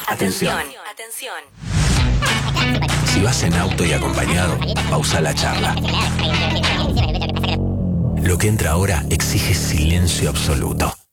Atención. Si vas en auto y acompañado, pausa la charla. Lo que entra ahora exige silencio absoluto.